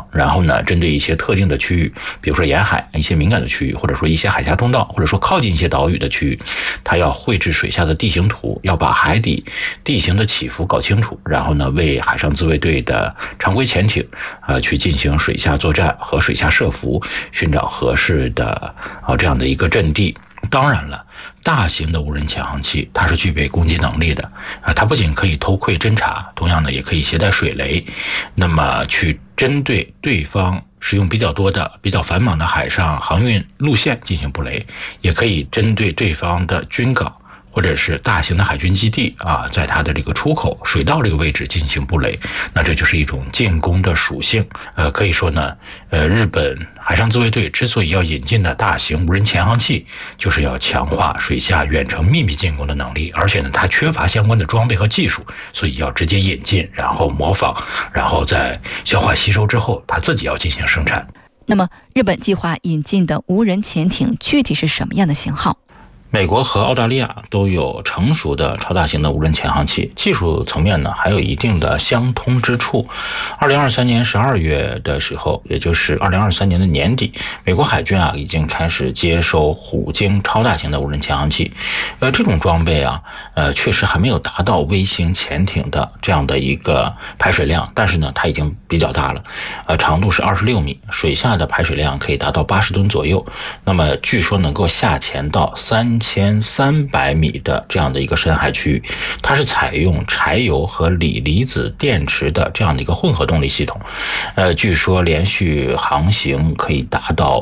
然后呢，针对一些特定的区域，比如说沿海一些敏感的区域，或者说一些海峡通道，或者说靠近一些岛屿的区域，它要绘制水下的地形图，要把海底地形的起伏搞清楚，然后呢，为海上自卫队的常规潜艇去进行水下作战和水下设伏，寻找合适的这样的一个阵地。当然了，大型的无人潜航器它是具备攻击能力的它不仅可以偷窥侦察，同样呢也可以携带水雷，那么去针对对方使用比较多的比较繁忙的海上航运路线进行布雷，也可以针对对方的军港或者是大型的海军基地在它的这个出口水道这个位置进行布雷，那这就是一种进攻的属性。可以说呢，日本海上自卫队之所以要引进的大型无人潜航器，就是要强化水下远程秘密进攻的能力，而且呢，它缺乏相关的装备和技术，所以要直接引进，然后模仿，然后在消化吸收之后，它自己要进行生产。 那么，日本计划引进的无人潜艇具体是什么样的型号？ 美国和澳大利亚都有成熟的超大型的无人潜航器，技术层面呢还有一定的相通之处。2023年12月的时候，也就是2023年的年底，美国海军已经开始接收虎鲸超大型的无人潜航器。这种装备确实还没有达到微型潜艇的这样的一个排水量，但是呢它已经比较大了，长度是26米，水下的排水量可以达到80吨左右，那么据说能够下潜到3300米的这样的一个深海区域，它是采用柴油和锂离子电池的这样的一个混合动力系统，据说连续航行可以达到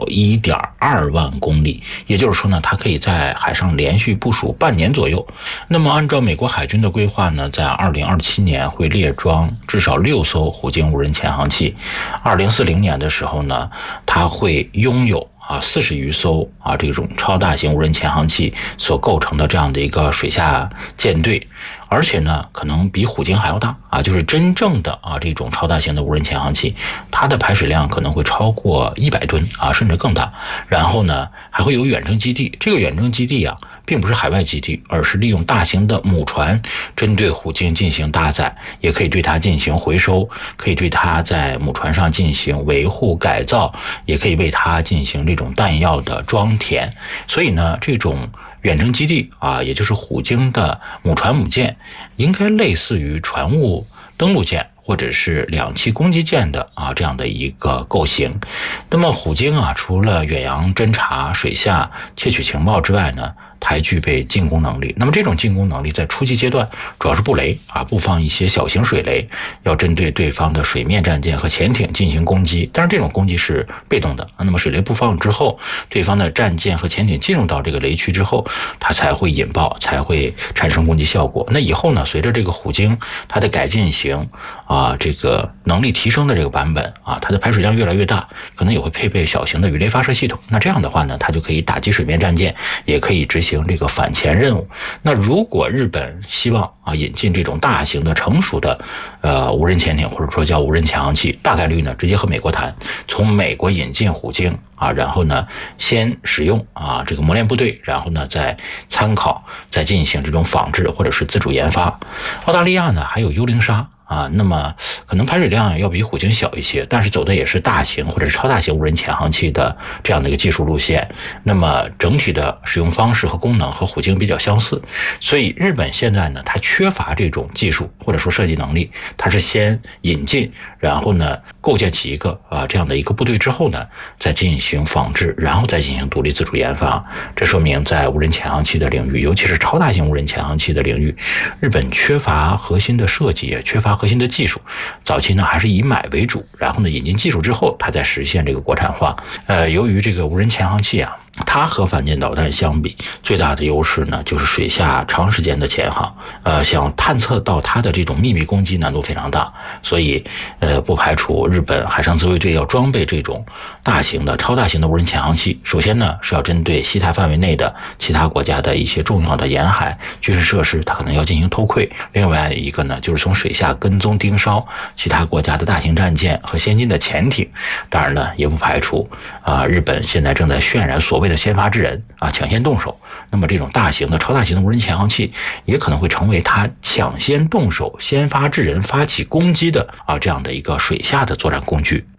1.2万公里，也就是说呢，它可以在海上连续部署半年左右。那么按照美国海军的规划呢，在2027年会列装至少6艘虎鲸无人潜航器，2040年的时候呢，它会拥有40余艘这种超大型无人潜航器所构成的这样的一个水下舰队，而且呢可能比虎鲸还要大就是真正的这种超大型的无人潜航器，它的排水量可能会超过100吨甚至更大。然后呢还会有远征基地，这个远征基地并不是海外基地，而是利用大型的母船针对虎鲸进行搭载，也可以对它进行回收，可以对它在母船上进行维护改造，也可以为它进行这种弹药的装填。所以呢这种远征基地也就是虎鲸的母船母舰，应该类似于船坞登陆舰或者是2栖攻击舰的这样的一个构型。那么虎鲸除了远洋侦察、水下窃取情报之外呢，它还具备进攻能力。那么这种进攻能力在初期阶段主要是布雷布放一些小型水雷，要针对对方的水面战舰和潜艇进行攻击。但是这种攻击是被动的，那么水雷布放之后，对方的战舰和潜艇进入到这个雷区之后，它才会引爆，才会产生攻击效果。那以后呢，随着这个虎鲸它的改进型这个能力提升的这个版本它的排水量越来越大，可能也会配备小型的鱼雷发射系统。那这样的话呢，它就可以打击水面战舰，也可以执行这个反潜任务。那如果日本希望引进这种大型的成熟的无人潜艇，或者说叫无人潜航器，大概率呢直接和美国谈，从美国引进虎鲸然后呢先使用这个磨练部队，然后呢再参考，再进行这种仿制或者是自主研发。澳大利亚呢还有幽灵鲨那么可能排水量要比虎鲸小一些，但是走的也是大型或者是超大型无人潜航器的这样的一个技术路线。那么整体的使用方式和功能和虎鲸比较相似，所以日本现在呢，它缺乏这种技术或者说设计能力，它是先引进，然后呢构建起一个这样的一个部队之后呢，再进行仿制，然后再进行独立自主研发。这说明在无人潜航器的领域，尤其是超大型无人潜航器的领域，日本缺乏核心的设计，也缺乏核心的技术。早期呢还是以买为主，然后呢引进技术之后，它再实现这个国产化。由于这个无人潜航器它和反舰导弹相比，最大的优势呢就是水下长时间的潜航，想探测到它的这种秘密攻击难度非常大，所以不排除日本海上自卫队要装备这种大型的超大型的无人潜航器。首先呢是要针对西太范围内的其他国家的一些重要的沿海军事设施，它可能要进行偷窥。另外一个呢就是从水下跟踪盯梢其他国家的大型战舰和先进的潜艇。当然呢也不排除日本现在正在渲染所谓的先发制人抢先动手，那么这种大型的超大型的无人潜航器也可能会成为它抢先动手先发制人发起攻击的这样的一个水下的作战工具。